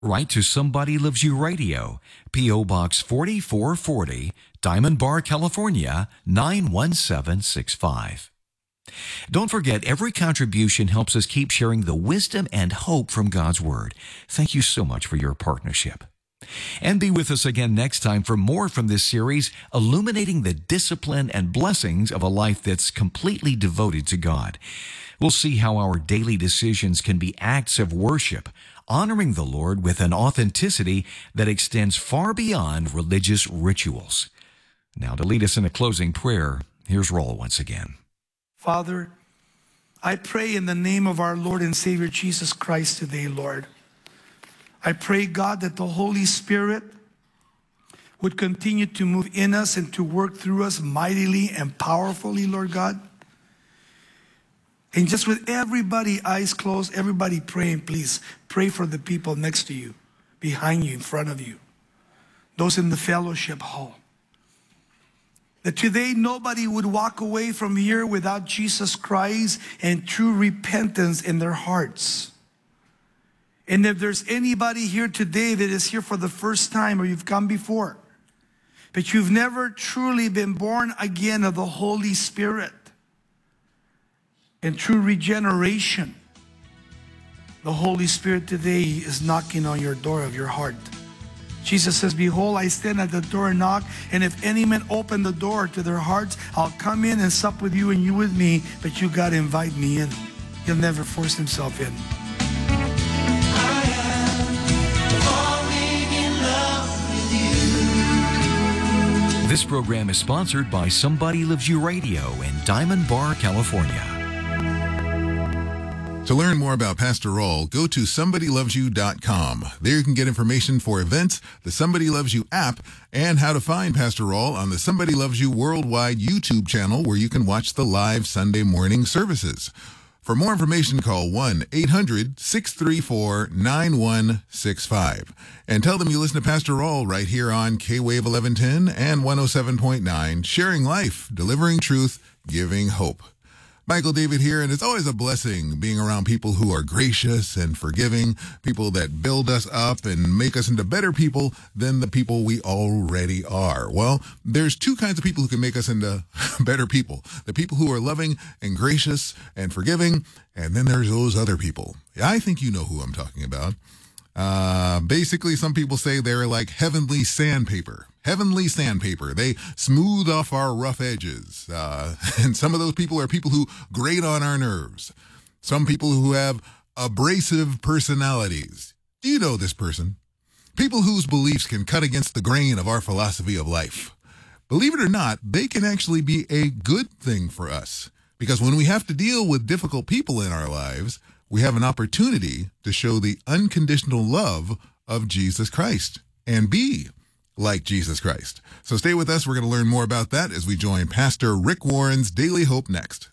Write to Somebody Loves You Radio, P.O. Box 4440, Diamond Bar, California, 91765. Don't forget, every contribution helps us keep sharing the wisdom and hope from God's Word. Thank you so much for your partnership. And be with us again next time for more from this series, illuminating the discipline and blessings of a life that's completely devoted to God. We'll see how our daily decisions can be acts of worship, honoring the Lord with an authenticity that extends far beyond religious rituals. Now, to lead us in a closing prayer, here's Raul once again. Father, I pray in the name of our Lord and Savior Jesus Christ today, Lord. I pray, God, that the Holy Spirit would continue to move in us and to work through us mightily and powerfully, Lord God. And just with everybody eyes closed, everybody praying, please pray for the people next to you, behind you, in front of you, those in the fellowship hall. That today nobody would walk away from here without Jesus Christ and true repentance in their hearts. And if there's anybody here today that is here for the first time, or you've come before, but you've never truly been born again of the Holy Spirit and true regeneration, the Holy Spirit today is knocking on your door of your heart. Jesus says, behold, I stand at the door and knock, and if any man open the door to their hearts, I'll come in and sup with you and you with me, but you got to invite me in. He'll never force himself in. This program is sponsored by Somebody Loves You Radio in Diamond Bar, California. To learn more about Pastor Raul, go to somebodylovesyou.com. There you can get information for events, the Somebody Loves You app, and how to find Pastor Raul on the Somebody Loves You Worldwide YouTube channel, where you can watch the live Sunday morning services. For more information, call 1-800-634-9165 and tell them you listen to Pastor Raul right here on K-Wave 1110 and 107.9, sharing life, delivering truth, giving hope. Michael David here, and it's always a blessing being around people who are gracious and forgiving, people that build us up and make us into better people than the people we already are. Well, there's two kinds of people who can make us into better people. The people who are loving and gracious and forgiving, and then there's those other people. I think you know who I'm talking about. Basically, some people say they're like heavenly sandpaper. Heavenly sandpaper. They smooth off our rough edges. And some of those people are people who grate on our nerves. Some people who have abrasive personalities. Do you know this person? People whose beliefs can cut against the grain of our philosophy of life. Believe it or not, they can actually be a good thing for us. Because when we have to deal with difficult people in our lives, we have an opportunity to show the unconditional love of Jesus Christ and be like Jesus Christ. So stay with us. We're going to learn more about that as we join Pastor Rick Warren's Daily Hope next.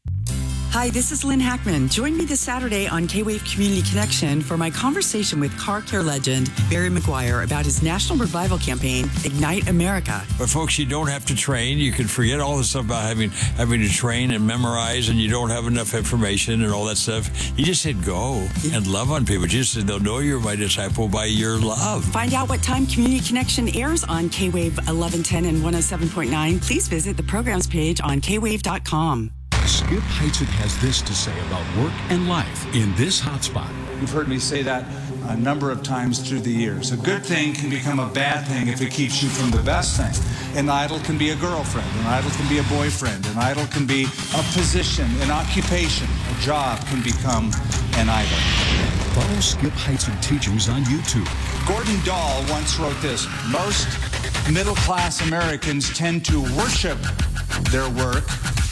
Hi, this is Lynn Hackman. Join me this Saturday on K-Wave Community Connection for my conversation with car care legend Barry McGuire about his national revival campaign, Ignite America. But folks, you don't have to train. You can forget all the stuff about having to train and memorize, and you don't have enough information and all that stuff. You just said go and love on people. Just said they'll know you're my disciple by your love. Find out what time Community Connection airs on K-Wave 1110 and 107.9. Please visit the programs page on kwave.com. Skip Heitzig has this to say about work and life in this hotspot. You've heard me say that a number of times through the years. A good thing can become a bad thing if it keeps you from the best thing. An idol can be a girlfriend. An idol can be a boyfriend. An idol can be a position, an occupation. A job can become an idol. Follow Skip Heitzig teachings on YouTube. Gordon Dahl once wrote this: most middle-class Americans tend to worship their work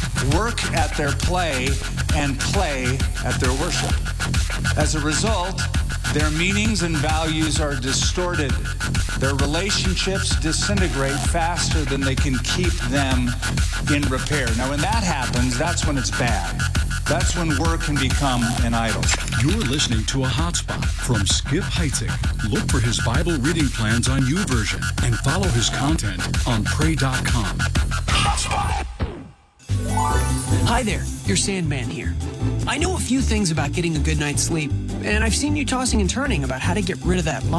at their play, and play at their worship. As a result, their meanings and values are distorted. Their relationships disintegrate faster than they can keep them in repair. Now, when that happens, that's when it's bad. That's when work can become an idol. You're listening to a hotspot from Skip Heitzig. Look for his Bible reading plans on YouVersion and follow his content on pray.com. Hotspot. Hi there, your Sandman here. I know a few things about getting a good night's sleep. And I've seen you tossing and turning about how to get rid of that lump.